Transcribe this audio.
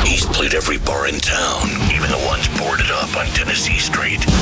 He's played every bar in town, even the ones boarded up on Tennessee Street.